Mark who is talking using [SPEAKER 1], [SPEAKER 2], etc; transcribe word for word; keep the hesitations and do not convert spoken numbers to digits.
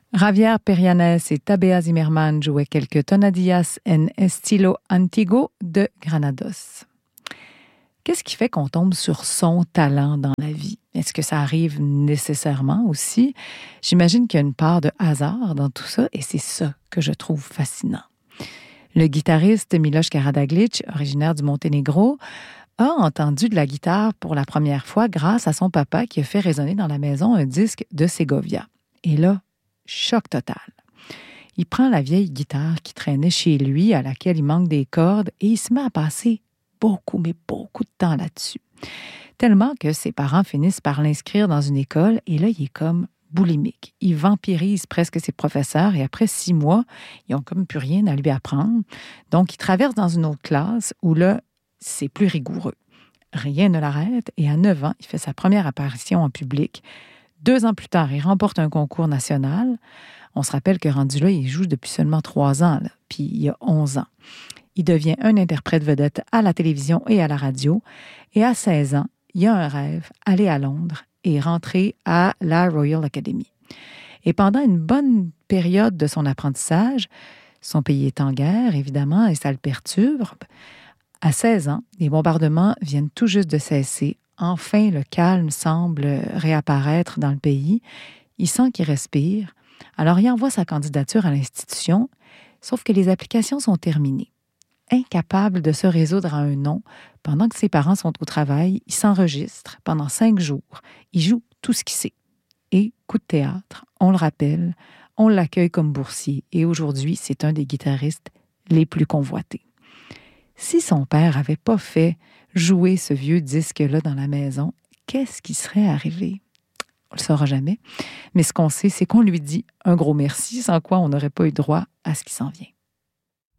[SPEAKER 1] Javier Perianes et Tabea Zimmerman jouaient quelques tonadillas en estilo antiguo de Granados. Qu'est-ce qui fait qu'on tombe sur son talent dans la vie? Est-ce que ça arrive nécessairement aussi? J'imagine qu'il y a une part de hasard dans tout ça et c'est ça que je trouve fascinant. Le guitariste Miloš Karađagić, originaire du Monténégro, a entendu de la guitare pour la première fois grâce à son papa qui a fait résonner dans la maison un disque de Segovia. Et là, choc total. Il prend la vieille guitare qui traînait chez lui, à laquelle il manque des cordes, et il se met à passer beaucoup, mais beaucoup de temps là-dessus. Tellement que ses parents finissent par l'inscrire dans une école, et là, il est comme boulimique. Il vampirise presque ses professeurs, et après six mois, ils n'ont comme plus rien à lui apprendre. Donc, il traverse dans une autre classe, où là, c'est plus rigoureux. Rien ne l'arrête, et à neuf ans, il fait sa première apparition en public. Deux ans plus tard, il remporte un concours national. On se rappelle que rendu là, il joue depuis seulement trois ans, là, puis il y a onze ans. Il devient un interprète vedette à la télévision et à la radio. Et à seize ans, il a un rêve, aller à Londres et rentrer à la Royal Academy. Et pendant une bonne période de son apprentissage, son pays est en guerre, évidemment, et ça le perturbe. À seize ans, les bombardements viennent tout juste de cesser. Enfin, le calme semble réapparaître dans le pays. Il sent qu'il respire. Alors, il envoie sa candidature à l'institution, sauf que les applications sont terminées. Incapable de se résoudre à un non, pendant que ses parents sont au travail, il s'enregistre pendant cinq jours. Il joue tout ce qu'il sait. Et, coup de théâtre, on le rappelle, on l'accueille comme boursier. Et aujourd'hui, c'est un des guitaristes les plus convoités. Si son père n'avait pas fait jouer ce vieux disque-là dans la maison, qu'est-ce qui serait arrivé? On ne le saura jamais. Mais ce qu'on sait, c'est qu'on lui dit un gros merci, sans quoi on n'aurait pas eu droit à ce qui s'en vient.